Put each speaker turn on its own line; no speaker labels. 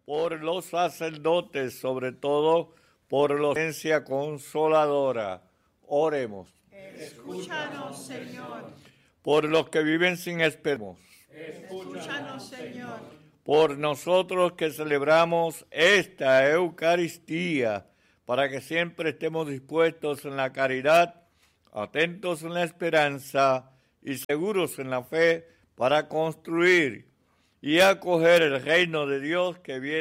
por los sacerdotes, sobre todo por la presencia consoladora. Oremos.
Escúchanos, Señor.
Por los que viven sin esperanza.
Escúchanos, Señor.
Por nosotros que celebramos esta Eucaristía, para que siempre estemos dispuestos en la caridad, atentos en la esperanza y seguros en la fe para construir y acoger el reino de Dios que viene